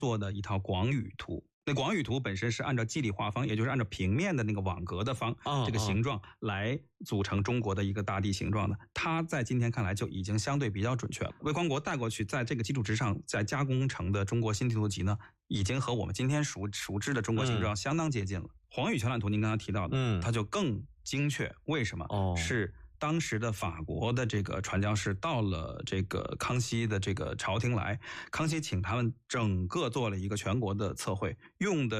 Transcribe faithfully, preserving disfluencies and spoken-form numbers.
做的一套广宇图。那广宇图本身是按照肌理画方，也就是按照平面的那个网格的方、哦、这个形状来组成中国的一个大地形状的，它在今天看来就已经相对比较准确了。魏匡国带过去，在这个基础之上再加工成的中国新地图集呢，已经和我们今天熟熟知的中国形状相当接近了。嗯、黄宇桥览图您刚才提到的，嗯，它就更精确。为什么？哦，是当时的法国的这个传教士到了这个康熙的这个朝廷来，康熙请他们整个做了一个全国的测绘，用的